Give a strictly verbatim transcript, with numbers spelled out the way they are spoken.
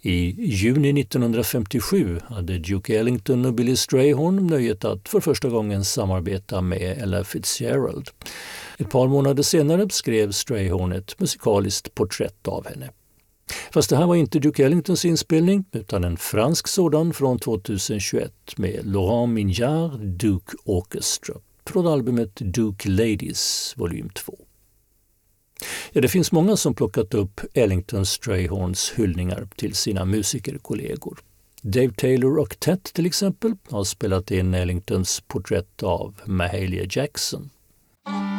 I juni nittonhundrafemtiosju hade Duke Ellington och Billy Strayhorn nöjet att för första gången samarbeta med Ella Fitzgerald. Ett par månader senare skrev Strayhorn ett musikaliskt porträtt av henne. Fast det här var inte Duke Ellingtons inspelning utan en fransk sådan från tjugohundratjugoett med Laurent Mignard Duke Orchestra från albumet Duke Ladies volym två. Ja, det finns många som plockat upp Ellington Strayhorns hyllningar till sina musikerkollegor. Dave Taylor Octet till exempel har spelat in Ellingtons porträtt av Mahalia Jackson.